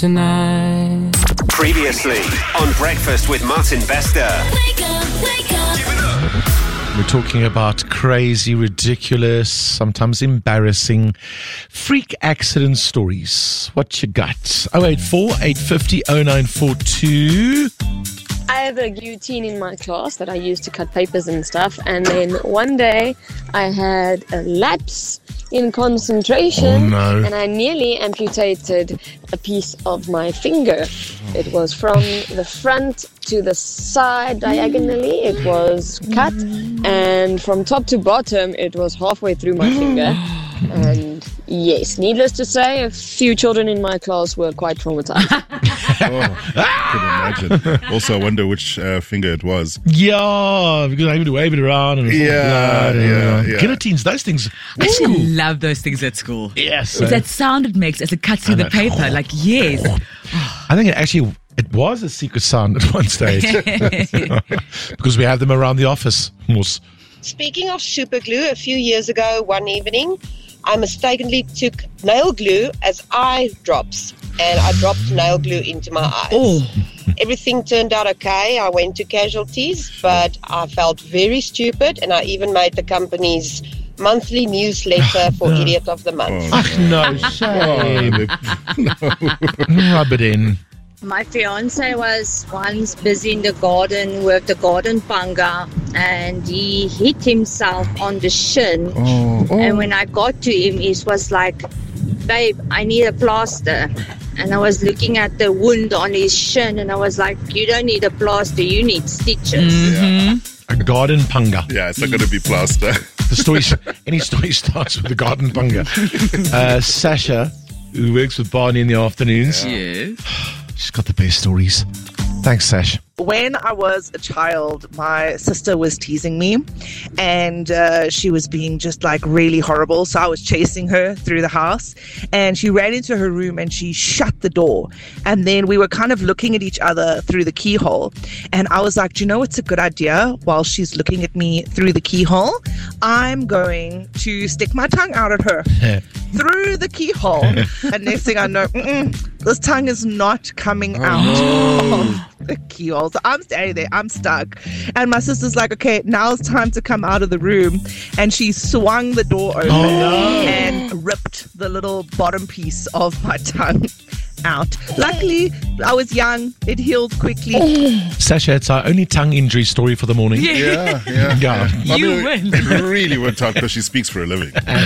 Tonight. Previously on Breakfast with Martin Bester. Wake up, wake up. We're talking about crazy, ridiculous, sometimes embarrassing freak accident stories. What you got? 084 850 0942. I have a guillotine in my class that I use to cut papers and stuff. And then one day I had a lapse in concentration. Oh, no. And I nearly amputated a piece of my finger. It was from the front to the side diagonally. It was cut. And from top to bottom, it was halfway through my finger. And yes, needless to say, a few children in my class were quite traumatized. I could imagine. Also, I wonder which finger it was. Yeah, because I had to wave it around. And Yeah. Guillotines, those things. I used to love those things at school. Yes. It's that sound it makes as it cuts through the paper. Like, yes. I think it was a secret sound at one stage. Because we had them around the office. Speaking of super glue, a few years ago, one evening, I mistakenly took nail glue as eye drops, and I dropped nail glue into my eyes. Oh. Everything turned out okay. I went to casualties, but I felt very stupid, and I even made the company's monthly newsletter for Idiot of the Month. No shame. Rub it in. My fiance was once busy in the garden with the garden panga, and he hit himself on the shin. And when I got to him, he was like, "Babe, I need a plaster." And I was looking at the wound on his shin, and I was like, "You don't need a plaster, you need stitches." A garden panga. Yeah, it's not going to be plaster. Any story starts with a garden panga. Sasha, who works with Barney in the afternoons. Yes. She's got the best stories. Thanks, Sash. When I was a child, my sister was teasing me, and she was being just like really horrible. So I was chasing her through the house, and she ran into her room and she shut the door. And then we were kind of looking at each other through the keyhole. And I was like, do you know what's a good idea? While she's looking at me through the keyhole, I'm going to stick my tongue out at her through the keyhole. And next thing I know, this tongue is not coming out of the keyhole. So I'm standing there, I'm stuck. And my sister's like, okay, now it's time to come out of the room. And she swung the door open and ripped the little bottom piece of my tongue out. Luckily, I was young. It healed quickly. Sasha, it's our only tongue injury story for the morning. Yeah. Yeah. You win. It really worked out because she speaks for a living.